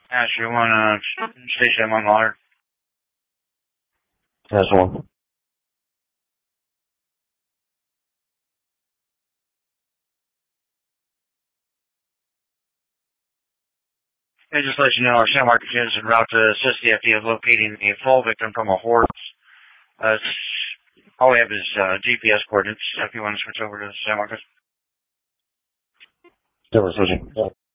Asher 1, station 1 water. That's one. And just let you know, our San Marcos unit is en route to assist the FD of locating a fall victim from a horse. All we have is GPS coordinates. If you want to switch over to San Marcos. Yeah, we're switching.